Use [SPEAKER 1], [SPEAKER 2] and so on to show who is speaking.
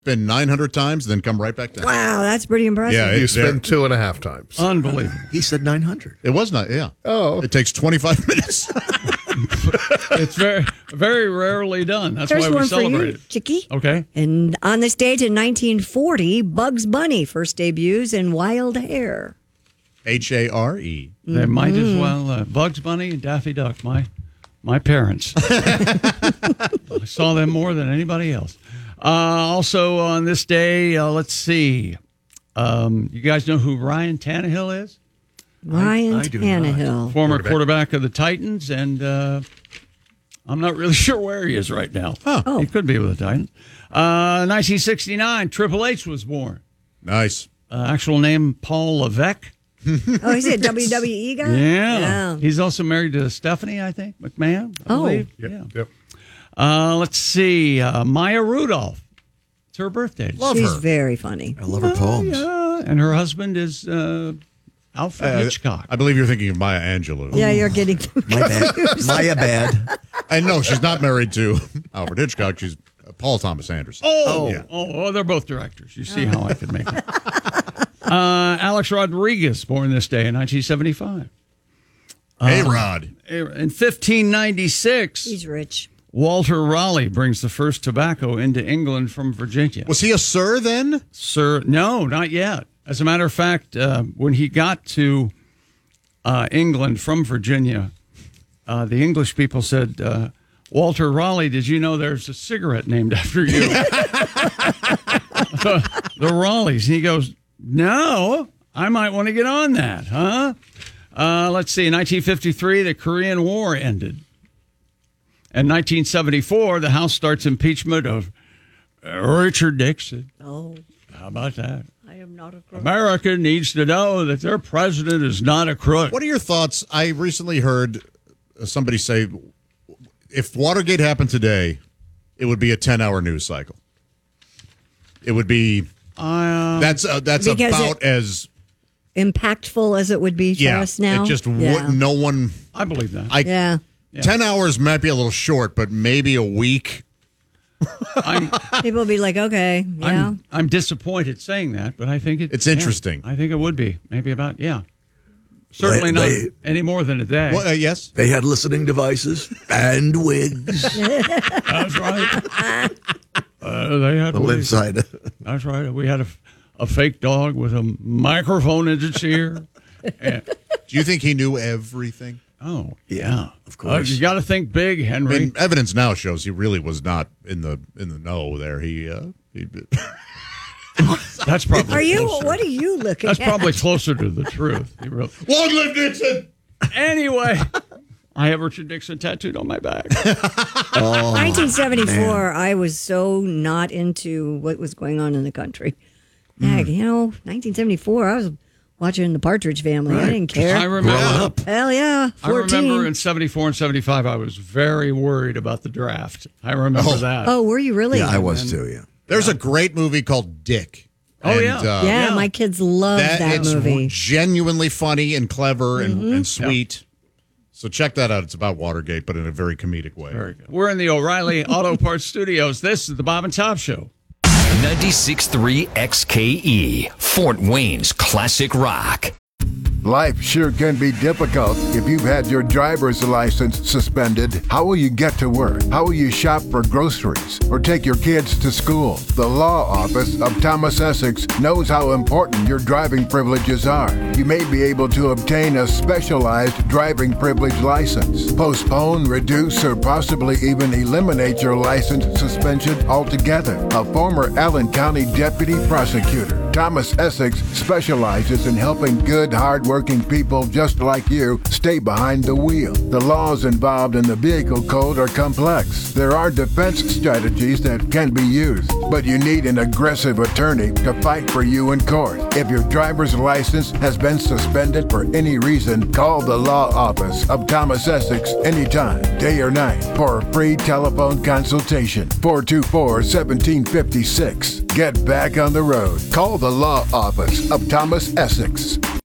[SPEAKER 1] spin 900 times, then come right back down.
[SPEAKER 2] Wow, that's pretty impressive.
[SPEAKER 1] Yeah,
[SPEAKER 3] You spin 2.5 times.
[SPEAKER 4] Unbelievable.
[SPEAKER 5] He said 900.
[SPEAKER 1] It was not, yeah.
[SPEAKER 3] Oh.
[SPEAKER 1] It takes 25 minutes.
[SPEAKER 4] It's very, very rarely done. That's
[SPEAKER 2] Here's
[SPEAKER 4] why we
[SPEAKER 2] one for
[SPEAKER 4] celebrate
[SPEAKER 2] you,
[SPEAKER 4] it.
[SPEAKER 2] Chicky.
[SPEAKER 4] Okay.
[SPEAKER 2] And on this date in 1940, Bugs Bunny first debuts in Wild Hare.
[SPEAKER 1] H-A-R-E.
[SPEAKER 4] They might as well. Bugs Bunny and Daffy Duck, my parents. I saw them more than anybody else. Also on this day, let's see. You guys know who Ryan Tannehill is?
[SPEAKER 2] Ryan
[SPEAKER 5] I do
[SPEAKER 2] Tannehill.
[SPEAKER 4] Former quarterback of the Titans, and I'm not really sure where he is right now.
[SPEAKER 2] Oh.
[SPEAKER 4] He could be with the Titans. 1969, Triple H was born.
[SPEAKER 1] Nice.
[SPEAKER 4] Actual name, Paul Levesque.
[SPEAKER 2] Oh, he's a WWE guy?
[SPEAKER 4] Yeah. He's also married to Stephanie, I think, McMahon. I believe.
[SPEAKER 3] Yep.
[SPEAKER 4] Let's see. Maya Rudolph. It's her birthday.
[SPEAKER 1] Love
[SPEAKER 2] She's
[SPEAKER 1] her.
[SPEAKER 2] very funny.
[SPEAKER 5] I love her poems.
[SPEAKER 4] Yeah. And her husband is Alfred Hitchcock.
[SPEAKER 1] I believe you're thinking of Maya Angelou.
[SPEAKER 2] Yeah, you're getting
[SPEAKER 5] My bad. Maya bad.
[SPEAKER 1] And no, she's not married to Alfred Hitchcock. She's Paul Thomas Anderson.
[SPEAKER 4] Oh, they're both directors. You see how I could make it. Alex Rodriguez, born this day in 1975.
[SPEAKER 1] Hey, Rod.
[SPEAKER 4] In 1596,
[SPEAKER 2] He's rich.
[SPEAKER 4] Walter Raleigh brings the first tobacco into England from Virginia.
[SPEAKER 1] Was he a sir then?
[SPEAKER 4] Sir, no, not yet. As a matter of fact, when he got to England from Virginia, the English people said, Walter Raleigh, did you know there's a cigarette named after you? The Raleighs. And he goes, no, I might want to get on that, huh? Let's see, in 1953, the Korean War ended. In 1974, the House starts impeachment of Richard Nixon.
[SPEAKER 2] Oh,
[SPEAKER 4] How about that?
[SPEAKER 2] I am not a crook.
[SPEAKER 4] America needs to know that their president is not a crook.
[SPEAKER 1] What are your thoughts? I recently heard somebody say if Watergate happened today, it would be a 10-hour news cycle. It would be that's
[SPEAKER 2] Because
[SPEAKER 1] about as
[SPEAKER 2] impactful as it would be for us now.
[SPEAKER 1] It just wouldn't. No one.
[SPEAKER 4] I believe that.
[SPEAKER 2] Yeah.
[SPEAKER 1] 10 hours might be a little short, but maybe a week.
[SPEAKER 2] People will be like, okay, yeah.
[SPEAKER 4] I'm disappointed saying that, but I think
[SPEAKER 1] It's interesting.
[SPEAKER 4] I think it would be maybe about certainly not any more than a day.
[SPEAKER 1] Well, yes.
[SPEAKER 5] They had listening devices and wigs.
[SPEAKER 4] That's right. They had
[SPEAKER 5] The live side.
[SPEAKER 4] That's right. We had a fake dog with a microphone in its ear. And,
[SPEAKER 1] Do you think he knew everything?
[SPEAKER 4] oh yeah,
[SPEAKER 5] Of course.
[SPEAKER 4] You got to think big,
[SPEAKER 1] I
[SPEAKER 4] Henry.
[SPEAKER 1] mean, evidence now shows he really was not in the know there. He
[SPEAKER 4] That's probably.
[SPEAKER 2] Are you?
[SPEAKER 4] Closer.
[SPEAKER 2] What are you looking
[SPEAKER 4] That's
[SPEAKER 2] at?
[SPEAKER 4] probably closer to the truth. He really,
[SPEAKER 1] Long live Nixon!
[SPEAKER 4] anyway, I have Richard Nixon tattooed on my back.
[SPEAKER 2] 1974, I was so not into what was going on in the country. Heck, 1974, I was watching The Partridge Family. I didn't care.
[SPEAKER 4] I remember.
[SPEAKER 2] Hell yeah, 14.
[SPEAKER 4] I remember in 74 and 75, I was very worried about the draft. I remember that.
[SPEAKER 2] Oh, were you really?
[SPEAKER 5] Yeah, I was too, yeah.
[SPEAKER 1] There's a great movie called Dick.
[SPEAKER 4] Oh, yeah.
[SPEAKER 2] Yeah, my kids love that
[SPEAKER 1] it's
[SPEAKER 2] movie.
[SPEAKER 1] genuinely funny and clever and sweet. So check that out. It's about Watergate, but in a very comedic way.
[SPEAKER 4] Very good. We're in the O'Reilly Auto Parts Studios. This is the Bob and Tom Show.
[SPEAKER 6] 96.3 XKE, Fort Wayne's classic rock.
[SPEAKER 7] Life sure can be difficult. If you've had your driver's license suspended, how will you get to work? How will you shop for groceries or take your kids to school? The law office of Thomas Essex knows how important your driving privileges are. You may be able to obtain a specialized driving privilege license, postpone, reduce, or possibly even eliminate your license suspension altogether. A former Allen County deputy prosecutor, Thomas Essex specializes in helping good, hard-working people just like you stay behind the wheel. The laws involved in the vehicle code are complex. There are defense strategies that can be used, but you need an aggressive attorney to fight for you in court. If your driver's license has been suspended for any reason, call the law office of Thomas Essex anytime, day or night, for a free telephone consultation. 424-1756. Get back on the road. Call the law office of Thomas Essex.